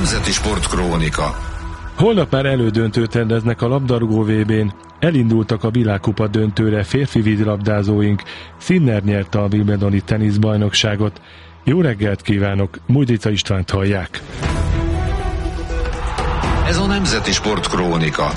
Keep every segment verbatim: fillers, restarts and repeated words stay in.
Nemzeti Sportkrónika. Holnap már elődöntőt rendeznek a labdarúgó vé bén. Elindultak a világkupa döntőre férfi vízilabdázóink. Sinner nyerte a wimbledoni teniszbajnokságot. Jó reggelt kívánok, Mújdica Istvánt hallják. Ez a Nemzeti Sportkrónika.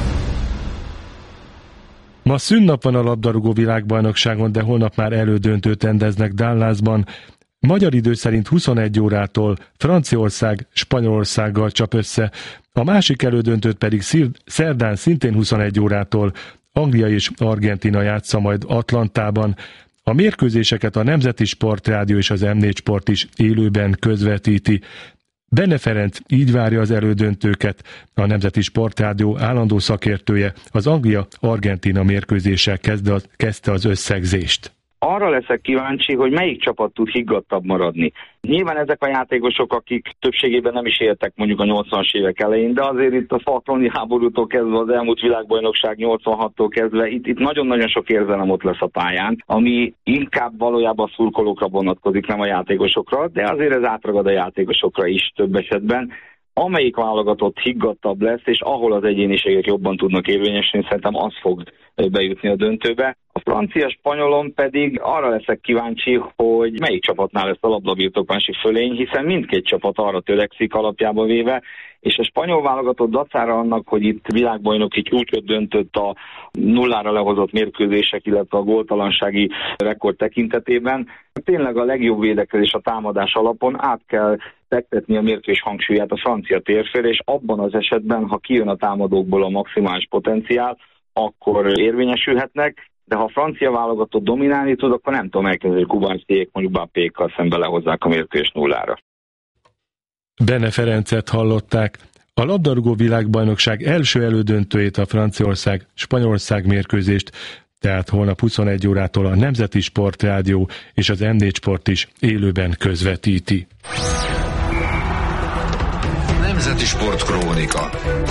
Ma szünnap van a labdarúgó világbajnokságon, de holnap már elődöntőt rendeznek Dallasban. Magyar idő szerint huszonegy órától Franciaország Spanyolországgal csap össze, a másik elődöntőt pedig szerdán szintén huszonegy órától Anglia és Argentína játsza majd Atlantában. A mérkőzéseket a Nemzeti Sportrádió és az em négy Sport is élőben közvetíti. Benne Ferenc így várja az elődöntőket, a Nemzeti Sportrádió állandó szakértője, az Anglia-Argentína mérkőzéssel kezdte az, kezdte az összegzést. Arra leszek kíváncsi, hogy melyik csapat tud higgadtabb maradni. Nyilván ezek a játékosok, akik többségében nem is éltek mondjuk a nyolcvanas évek elején, de azért itt a falkroni háborútól kezdve, az elmúlt világbajnokság nyolcvanhattól kezdve, itt, itt nagyon-nagyon sok érzelem ott lesz a pályán, ami inkább valójában a szurkolókra vonatkozik, nem a játékosokra, de azért ez átragad a játékosokra is több esetben. Amelyik válogatott higgadtabb lesz, és ahol az egyéniségek jobban tudnak érvényesülni, szerintem az fog bejutni a döntőbe. A francia-spanyolon pedig arra leszek kíváncsi, hogy melyik csapatnál lesz a labdabirtoklási fölény, hiszen mindkét csapat arra törekszik alapjába véve, és a spanyol válogatott dacára annak, hogy itt világbajnoki csúcsot döntött a nullára lehozott mérkőzések, illetve a góltalansági rekord tekintetében, tényleg a legjobb védekezés a támadás alapon át kell fektetni a mérkőzés hangsúlyát a francia térfélre, és abban az esetben, ha kijön a támadókból a maximális potenciál, akkor érvényesülhetnek, de ha a francia válogatott dominálni tud, akkor nem tudom elkezdeni, hogy kubánsztiék mondjuk Mbappékkal szembe lehozzák a mérkőzést nullára. Benne Ferencet hallották. A labdarúgó világbajnokság első elődöntőjét, a Franciaország-Spanyolország mérkőzést, tehát holnap huszonegy órától a Nemzeti Sportrádió és az em négy Sport is élőben közvetíti. Nemzeti Sportkrónika.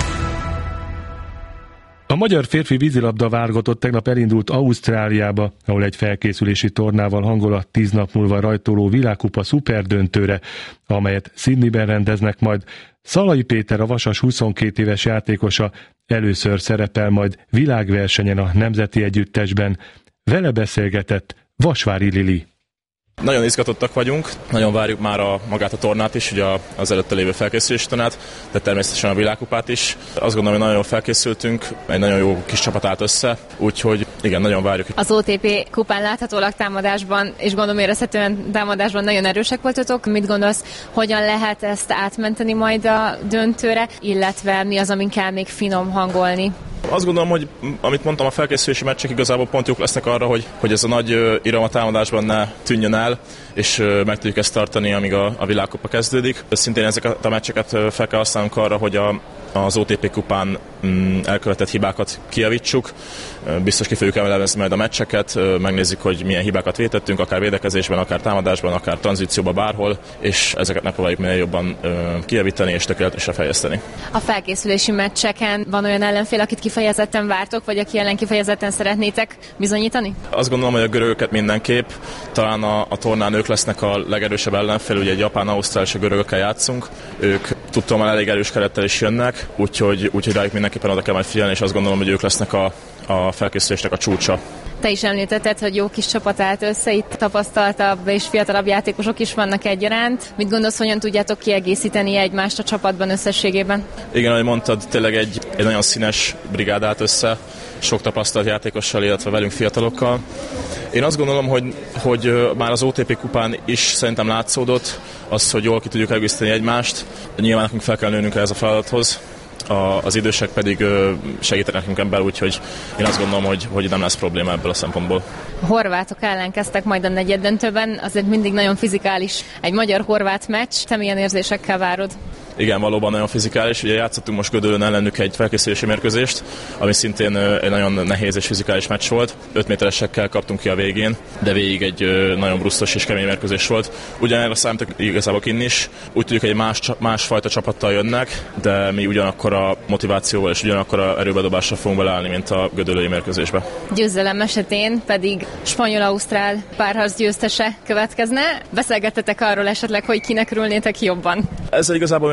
A magyar férfi vízilabda válogatott tegnap elindult Ausztráliába, ahol egy felkészülési tornával hangol a tíz nap múlva rajtoló világkupa szuperdöntőre, amelyet Sydneyben rendeznek majd. Szalai Péter, a Vasas huszonkét éves játékosa először szerepel majd világversenyen a nemzeti együttesben. Vele beszélgetett Vasvári Lili. Nagyon izgatottak vagyunk, nagyon várjuk már a, magát a tornát is, ugye az előtte lévő felkészülési tornát, de természetesen a világkupát is. Azt gondolom, hogy nagyon jól felkészültünk, egy nagyon jó kis csapat állt össze, úgyhogy igen, nagyon várjuk. Az o té pé kupán láthatólag támadásban, és gondolom érezhetően támadásban nagyon erősek voltatok. Mit gondolsz, hogyan lehet ezt átmenteni majd a döntőre, illetve mi az, amin kell még finom hangolni? Azt gondolom, hogy amit mondtam, a felkészülési meccsek igazából pont jók lesznek arra, hogy, hogy ez a nagy iram a támadásban ne tűnjön el, és meg tudjuk ezt tartani, amíg a, a világkupa kezdődik. Szintén ezeket a meccseket fel kell használnunk arra, hogy a az o té pé kupán mm, elkövetett hibákat kijavítsuk. Biztos ki fogjuk elemezni majd a meccseket, megnézzük, hogy milyen hibákat vétettünk, akár védekezésben, akár támadásban, akár tranzícióban, bárhol, és ezeket megpróbáljuk minél jobban ö, kijavítani és tökéletesre fejleszteni. A felkészülési meccseken van olyan ellenfél, akit kifejezetten vártok, vagy aki ellen kifejezetten szeretnétek bizonyítani? Azt gondolom, hogy a görögöket mindenképp. Talán a, a tornán ők lesznek a legerősebb ellenfél, ugye egy japán, ausztrál és a görögökkel játszunk. Ők tudtam, hogy elég erős kerettel is jönnek, úgyhogy, úgyhogy rájuk mindenképpen oda kell majd figyelni, és azt gondolom, hogy ők lesznek a, a felkészülésnek a csúcsa. Te is említetted, hogy jó kis csapat állt össze, itt tapasztaltabb és fiatalabb játékosok is vannak egyaránt. Mit gondolsz, hogyan tudjátok kiegészíteni egymást a csapatban összességében? Igen, ahogy mondtad, tényleg egy, egy nagyon színes brigád állt össze, sok tapasztalt játékossal, illetve velünk fiatalokkal. Én azt gondolom, hogy, hogy már az o té pé kupán is szerintem látszódott az, hogy jól ki tudjuk egészíteni egymást. Nyilván nekünk fel kell nőnünk ez a feladathoz, a, az idősek pedig segítenek nekünk ebben, úgyhogy én azt gondolom, hogy, hogy nem lesz probléma ebből a szempontból. Horvátok ellen kezdtek majd a negyeddöntőben, azért mindig nagyon fizikális egy magyar-horvát meccs. Te milyen érzésekkel várod? Igen, valóban nagyon fizikális. Ugye játszottunk most Gödöllön ellenük egy felkészülési mérkőzést, ami szintén egy nagyon nehéz és fizikális meccs volt. öt méteresekkel kaptunk ki a végén, de végig egy nagyon brusztos és kemény mérkőzés volt. Ugyanerre számítok igazából kinn is. Úgy tudjuk, hogy egy más, másfajta csapattal jönnek, de mi ugyanakkor a motivációval és ugyanakkor a erőbedobással fogunk beleállni, mint a gödöllői mérkőzésbe. Győzelem esetén pedig spanyol-ausztrál párharc győztese következne. Beszélgettetek arról esetleg, hogy kinek örülnétek jobban? Ezzel igazából még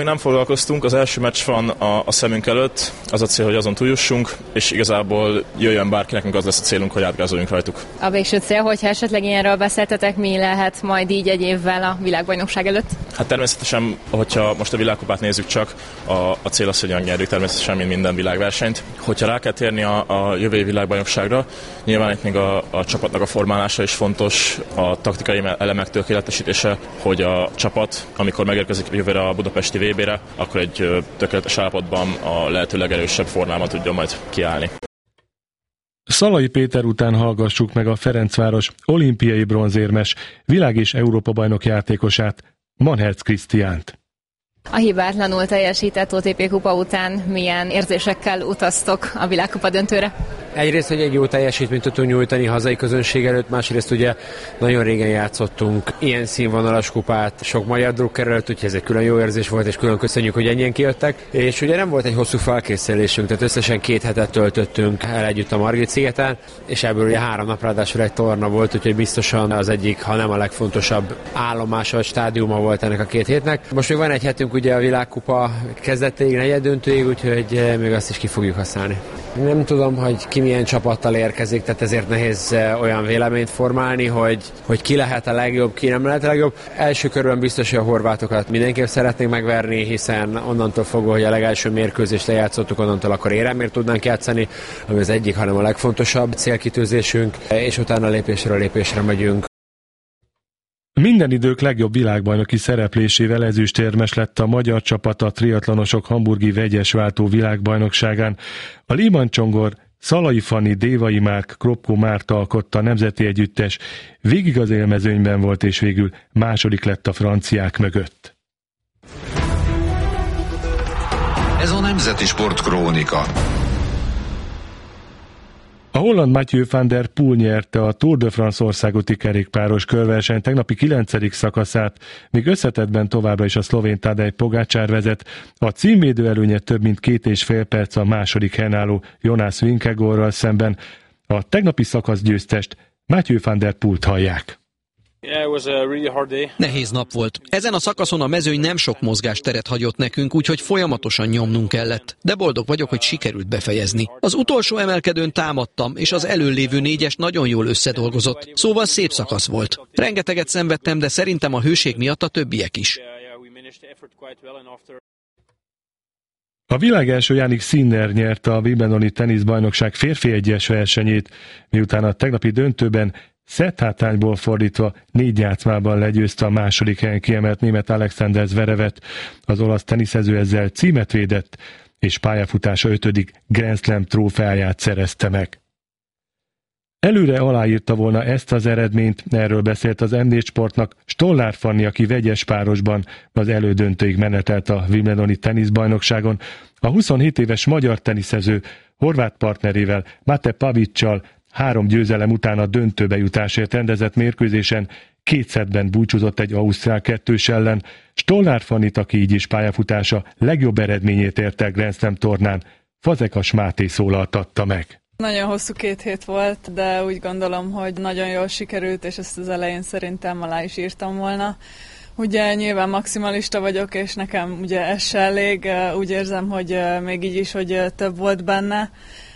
nem foglalkoztunk, az első meccs van a, a szemünk előtt, az a cél, hogy azon túljussunk, és igazából jöjjön bárki, nekünk az lesz a célunk, hogy átgázoljunk rajtuk. A végső cél, hogyha esetleg ilyenről beszéltetek, mi lehet majd így egy évvel a világbajnokság előtt? Hát természetesen, hogyha most a világkupát nézzük csak, a, a cél az, hogy nyerjük természetesen, mint minden világversenyt. Hogyha rá kell térni a, a jövő évi világbajnokságra, nyilván itt még a, a csapatnak a formálása is fontos, a taktikai elemek tökéletesítése, hogy a csapat, amikor megérkezik jövőre a budapesti vé bére, akkor egy tökéletes állapotban a lehető legerősebb formában tudjon majd kiállni. Szalai Péter után hallgassuk meg a Ferencváros olimpiai bronzérmes, világ- és Európa-bajnok játékosát, Manhertz Krisztiánt. A hibátlanul teljesített o té pé kupa után milyen érzésekkel utaztok a világkupa döntőre? Egyrészt, hogy egy jó teljesítményt tudtunk nyújtani hazai közönség előtt, másrészt ugye nagyon régen játszottunk ilyen színvonalas kupát, sok magyar drukker előtt, úgyhogy ez egy külön jó érzés volt, és külön köszönjük, hogy ennyien kijöttek. És ugye nem volt egy hosszú felkészülésünk, tehát összesen két hetet töltöttünk el együtt a Margit-szigeten, és ebből ugye három nap ráadásul egy torna volt, úgyhogy biztosan az egyik, ha nem a legfontosabb állomása vagy stádiuma volt ennek a két hétnek. Most még van egy hetünk ugye a világkupa kezdetéig, negyeddöntőig, úgyhogy még azt is ki fogjuk használni. Nem tudom, hogy ki milyen csapattal érkezik, tehát ezért nehéz olyan véleményt formálni, hogy, hogy ki lehet a legjobb, ki nem lehet a legjobb. Első körben biztos, hogy a horvátokat mindenképp szeretnénk megverni, hiszen onnantól fogva, hogy a legelső mérkőzést lejátszottuk, onnantól akkor éremért tudnánk játszani, ami az egyik, hanem a legfontosabb célkitűzésünk, és utána lépésről lépésre megyünk. Minden idők legjobb világbajnoki szereplésével ezüstérmes lett a magyar csapat a triatlonosok hamburgi vegyesváltó világbajnokságán. A Liman Csongor, Szalai Fanni, Dévai Márk, Kropko Márta alkotta a nemzeti együttes, végig az élmezőnyben volt, és végül második lett a franciák mögött. Ez a Nemzeti Sport Krónika. A holland Mathieu van der Poel nyerte a Tour de France országúti kerékpáros körverseny tegnapi kilencedik szakaszát, míg összetettben továbbra is a szlovén Tadej Pogačar vezet. A címvédő előnye több mint két és fél perc a második helyen álló Jonas Vingegaardral szemben. A tegnapi szakasz győztest, Mathieu van der Poelt hallják. Nehéz nap volt. Ezen a szakaszon a mezőny nem sok mozgásteret hagyott nekünk, úgyhogy folyamatosan nyomnunk kellett. De boldog vagyok, hogy sikerült befejezni. Az utolsó emelkedőn támadtam, és az előlévő négyes nagyon jól összedolgozott. Szóval szép szakasz volt. Rengeteget szenvedtem, de szerintem a hőség miatt a többiek is. A világ első Jannik Sinner nyerte a Wimbledoni teniszbajnokság férfi egyes versenyét, miután a tegnapi döntőben szetthátrányból fordítva négy játszmában legyőzte a második helyen kiemelt német Alexander Zverevet. Az olasz teniszező ezzel címet védett, és pályafutása ötödik Grand Slam trófeáját szerezte meg. Előre aláírta volna ezt az eredményt, erről beszélt az em négy Sportnak Stollár Fanni, aki vegyes párosban az elődöntőig menetelt a Wimbledoni teniszbajnokságon. A huszonhét éves magyar teniszező horvát partnerével, Mate Pavićsal három győzelem után a döntőbe jutásért rendezett mérkőzésen két szettben búcsúzott egy ausztrál kettős ellen. Stollár Fannit, aki így is pályafutása legjobb eredményét érte a Grand Slam tornán, Fazekas Máté szólaltatta meg. Nagyon hosszú két hét volt, de úgy gondolom, hogy nagyon jól sikerült, és ezt az elején szerintem alá is írtam volna. Ugye nyilván maximalista vagyok, és nekem ugye ez se elég, úgy érzem, hogy még így is, hogy több volt benne,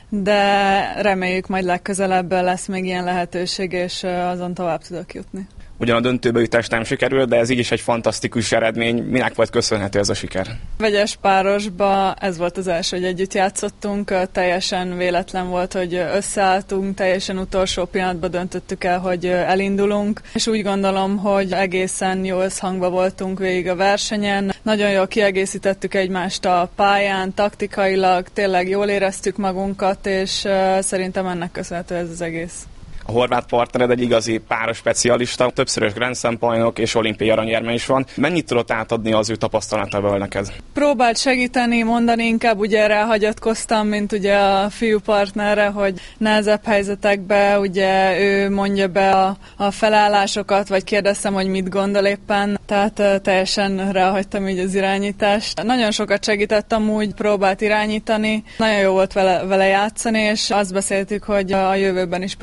de reméljük majd legközelebb lesz még ilyen lehetőség, és azon tovább tudok jutni. Ugyan a döntőbe jutás nem sikerült, de ez így is egy fantasztikus eredmény. Minek volt köszönhető ez a siker? Vegyes párosba ez volt az első, hogy együtt játszottunk. Teljesen véletlen volt, hogy összeálltunk, teljesen utolsó pillanatban döntöttük el, hogy elindulunk. És úgy gondolom, hogy egészen jó összhangban voltunk végig a versenyen. Nagyon jól kiegészítettük egymást a pályán, taktikailag, tényleg jól éreztük magunkat, és szerintem ennek köszönhető ez az egész. A horvát partnered egy igazi páros specialista, többszörös Grand Slam bajnok és olimpiai aranyérme is van. Mennyit tudott átadni az ő tapasztalatával neked? Próbált segíteni, mondani, inkább ugye erre hagyatkoztam, mint ugye a fiú partnerre, hogy nehezebb helyzetekben ugye ő mondja be a, a felállásokat, vagy kérdeztem, hogy mit gondol éppen, tehát uh, teljesen ráhagytam így az irányítást. Nagyon sokat segítettem, úgy próbált irányítani, nagyon jó volt vele, vele játszani, és azt beszéltük, hogy a jövőben is próbálunk majd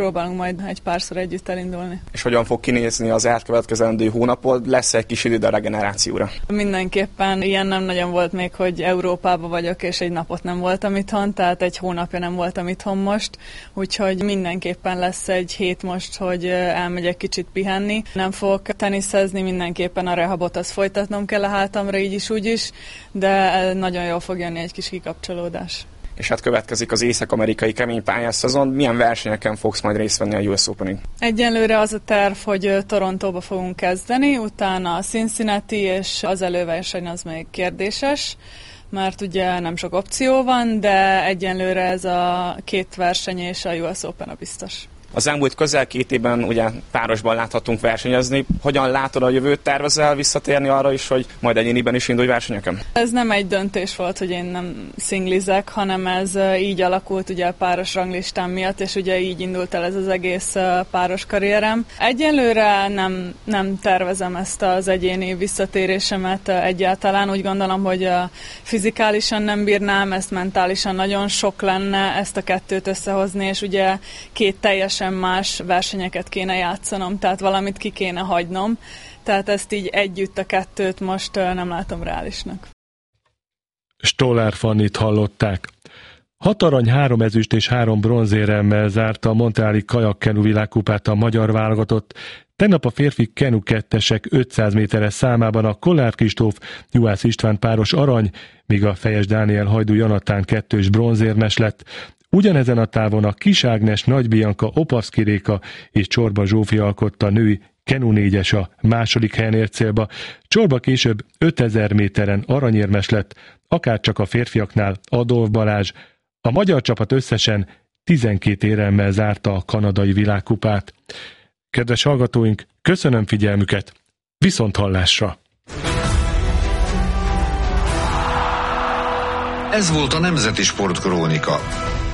majd egy párszor együtt elindulni. És hogyan fog kinézni az elkövetkezendő hónapod? Lesz egy kis idő a regenerációra? Mindenképpen ilyen nem nagyon volt még, hogy Európában vagyok, és egy napot nem voltam itthon, tehát egy hónapja nem voltam itthon most, úgyhogy mindenképpen lesz egy hét most, hogy elmegyek kicsit pihenni. Nem fogok teniszezni, mindenképpen a rehabot az folytatnom kell a hátamra, így is, úgy is, de nagyon jól fog jönni egy kis kikapcsolódás. És hát következik az észak-amerikai kemény pályás szezon. Milyen versenyeken fogsz majd részt venni a U S Openig? Egyenlőre az a terv, hogy Torontóba fogunk kezdeni, utána a Cincinnati, és az előverseny az még kérdéses, mert ugye nem sok opció van, de egyenlőre ez a két verseny és a U S Open a biztos. Az elmúlt közel két évben ugye párosban láthatunk versenyezni. Hogyan látod a jövőt? Tervezel visszatérni arra is, hogy majd egyéniben is indulj versenyeken? Ez nem egy döntés volt, hogy én nem szinglizek, hanem ez így alakult ugye a páros ranglistám miatt, és ugye így indult el ez az egész páros karrierem. Egyelőre nem, nem tervezem ezt az egyéni visszatérésemet egyáltalán. Úgy gondolom, hogy fizikálisan nem bírnám, ezt mentálisan nagyon sok lenne ezt a kettőt összehozni, és ugye két teljes más versenyeket kéne játszanom, tehát valamit ki kéne hagynom, tehát ezt így együtt a kettőt most nem látom reálisnak. Stollár Fannit hallották. Hat arany, három ezüst és három bronzéremmel zárta a montreali kajakkenu világkupát a magyar válogatott. Tegnap a férfi kenu kettesek ötszáz méteres számában a Kollár Kristóf, Juhász István páros arany, míg a Fejes Dániel Hajdú Jonatán kettős bronzérmes lett. Ugyanezen a távon a Kis Ágnes, Nagy Bianka, Opavszky Réka és Csorba Zsófia alkotta a női kenu négyes a második helyen ért célba. Csorba később ötezer méteren aranyérmes lett, akárcsak a férfiaknál Adolf Balázs. A magyar csapat összesen tizenkét éremmel zárta a kanadai világkupát. Kedves hallgatóink, köszönöm figyelmüket, viszont hallásra! Ez volt a Nemzeti Sportkrónika.